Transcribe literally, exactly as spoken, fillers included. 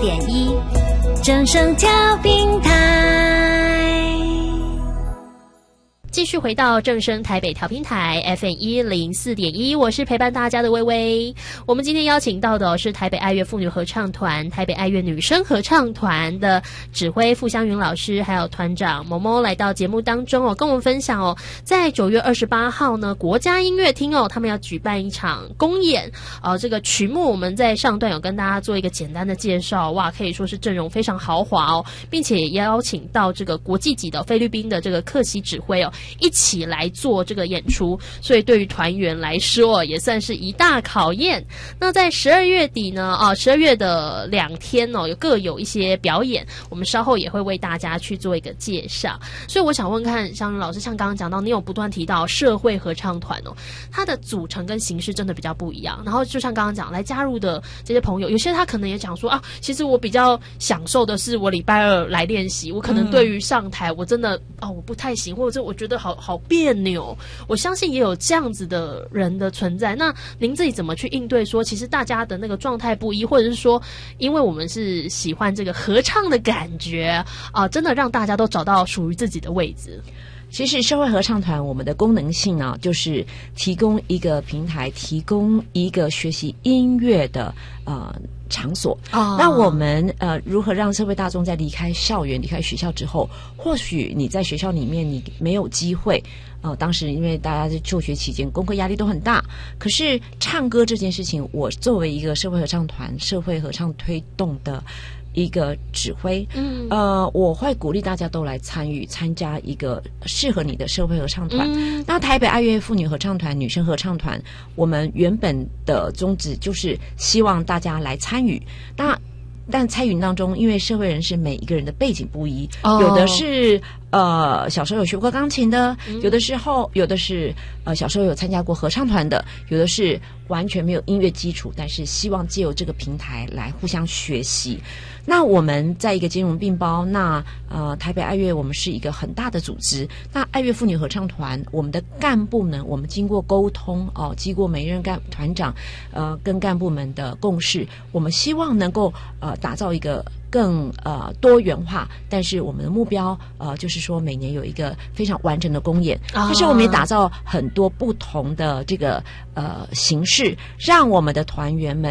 点一，正声调频台。 继续回到正声台北调频台 F M 一零四点一，我是陪伴大家的微微。我们今天邀请到的是台北爱乐妇女合唱团、台北爱乐女生合唱团的指挥傅香云老师，还有团长某某来到节目当中哦，跟我们分享哦，在九月二十八号呢，国家音乐厅哦，他们要举办一场公演呃，这个曲目我们在上段有跟大家做一个简单的介绍，哇，可以说是阵容非常豪华哦，并且也邀请到这个国际级的菲律宾的这个客席指挥哦。一起来做这个演出，所以对于团员来说也算是一大考验。那在十二月底呢，啊，十二月的两天哦，有各有一些表演，我们稍后也会为大家去做一个介绍。所以我想问看香云老师，像刚刚讲到，你有不断提到社会合唱团哦，它的组成跟形式真的比较不一样。然后就像刚刚讲，来加入的这些朋友，有些他可能也讲说啊，其实我比较享受的是我礼拜二来练习，我可能对于上台我真的哦我不太行，或者我觉得好好别扭，我相信也有这样子的人的存在。那您自己怎么去应对说，其实大家的那个状态不一，或者是说，因为我们是喜欢这个合唱的感觉啊、呃，真的让大家都找到属于自己的位置。 其实社会合唱团我们的功能性呢、啊，就是提供一个平台，提供一个学习音乐的呃场所。哦、那我们呃如何让社会大众在离开校园、离开学校之后，或许你在学校里面你没有机会。呃，当时因为大家在就学期间功课压力都很大，可是唱歌这件事情，我作为一个社会合唱团、社会合唱推动的一个指挥，嗯，呃，我会鼓励大家都来参与，参加一个适合你的社会合唱团。嗯、那台北爱乐妇女合唱团、女生合唱团，我们原本的宗旨就是希望大家来参与。那但参与当中，因为社会人士每一个人的背景不一，哦、有的是呃小时候有学过钢琴的，嗯、有的时候有的是呃小时候有参加过合唱团的，有的是完全没有音乐基础，但是希望借由这个平台来互相学习。那我们在一个兼容并包，那呃台北爱乐我们是一个很大的组织，那爱乐妇女合唱团我们的干部呢，我们经过沟通哦，经过每一任干团长呃跟干部们的共识，我们希望能够呃打造一个更呃多元化，但是我们的目标呃就是说每年有一个非常完整的公演，但是我们也打造很多不同的这个呃形式，让我们的团员们